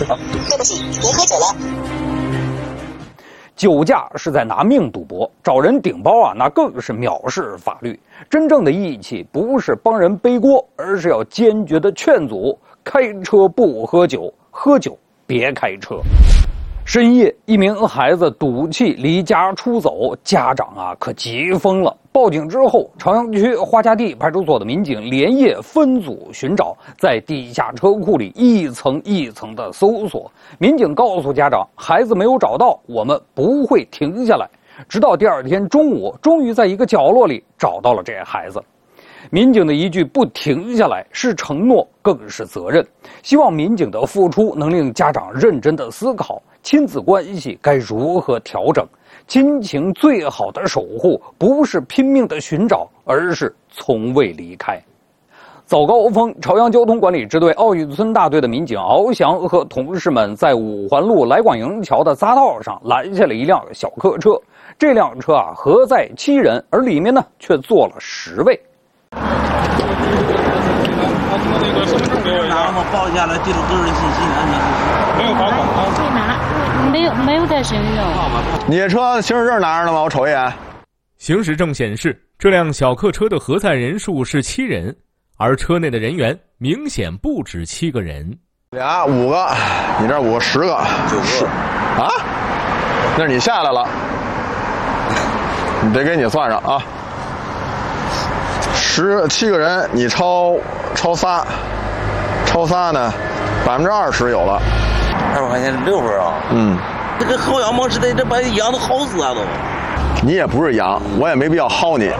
对不起，您喝酒了。 酒驾是在拿命赌博，找人顶包啊，那更是藐视法律。真正的义气不是帮人背锅，而是要坚决的劝阻：开车不喝酒，喝酒别开车。深夜，一名孩子赌气离家出走，家长啊可急疯了。报警之后，朝阳区花家地派出所的民警连夜分组寻找，在地下车库里一层一层的搜索。民警告诉家长，孩子没有找到，我们不会停下来。直到第二天中午，终于在一个角落里找到了这孩子。民警的一句不停下来是承诺，更是责任。希望民警的付出能令家长认真的思考亲子关系该如何调整。亲情最好的守护不是拼命的寻找，而是从未离开。早高峰，朝阳交通管理支队奥运村大队的民警敖翔和同事们在五环路来广营桥的匝道上拦下了一辆小客车。这辆车啊，核载7人，而里面呢却坐了10位。 那个身份证给我一下。 报一下来记录个人信息呢？ 没有罚款吗？ 没有带身份证。 你这车行驶证拿着呢吗？我瞅一眼。 行驶证显示，这辆小客车的核载人数是7人，而车内的人员明显不止7个人。 俩5个，你这5个10个，9个啊？那是你下来了，你得给你算上啊。7个人，你超仨呢，20%有了。 200块钱6分啊？ 嗯。 这个薅羊毛似的，这把羊都薅死啊都。 你也不是羊，我也没必要薅你。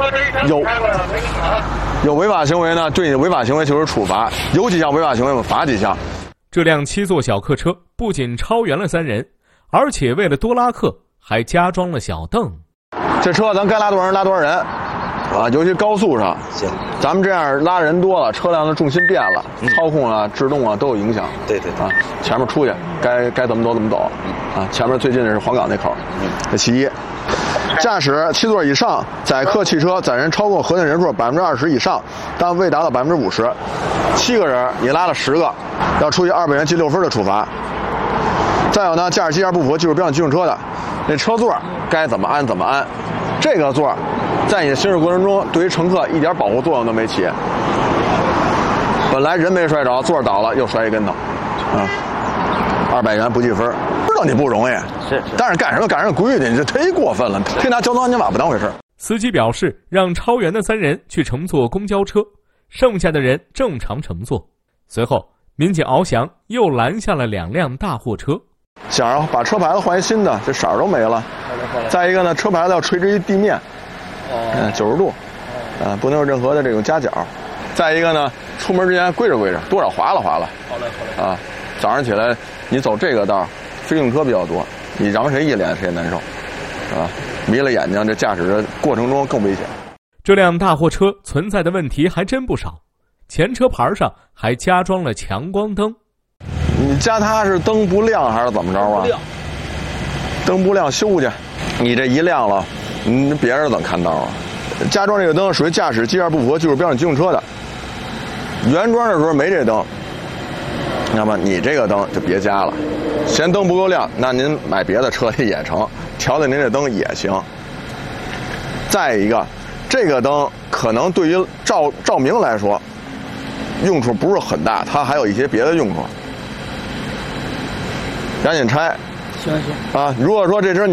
有违法行为呢，对你的违法行为就是处罚，有几项违法行为我罚几项。 这辆7座小客车不仅超员了3人，而且为了多拉客，还加装了小凳。 这车咱该拉多少人拉多少人，啊，尤其高速上，咱们这样拉人多了，车辆的重心变了，操控啊、制动啊都有影响。 对啊， 前面出去该怎么走怎么走，啊，前面最近的是黄岗那口，这其一。驾驶7座以上载客汽车载人超过核定人数20%以上，但未达到50%，7个人你拉了10个，要处以200元记6分的处罚。再有呢，驾驶技巧不符合技术标准机动车的，那车座该怎么安怎么安，这个座在你的行驶过程中对于乘客一点保护作用都没起，本来人没摔着，座倒了又摔一跟头，啊，200元不记分。知道你不容易， 是， 但是干什么赶上规矩，你这忒过分了，忒拿交通安全法不当回事。 司机表示，让超员的3人去乘坐公交车，剩下的人正常乘坐。随后，民警翱翔又拦下了2辆大货车， 想要把车牌子换一新的，这色儿都没了。再一个呢，车牌子要垂直于地面，90度，不能有任何的这种夹角。再一个呢，出门之前归着，多少划拉，啊，早上起来你走这个道。非用车比较多，你让谁一脸谁也难受，啊，迷了眼睛，这驾驶的过程中更危险。 这辆大货车存在的问题还真不少，前车牌上还加装了强光灯。 你加它是灯不亮还是怎么着啊？灯不亮修去，你这一亮了，别人怎么看道啊？加装这个灯属于驾驶技巧不符合技术标准机动车的，原装的时候没这灯，那么你这个灯就别加了。嫌灯不够亮，那您买别的车里也成，调调您这灯也行。再一个，这个灯可能对于照明来说，用处不是很大，它还有一些别的用处。赶紧拆。行。啊，如果说这只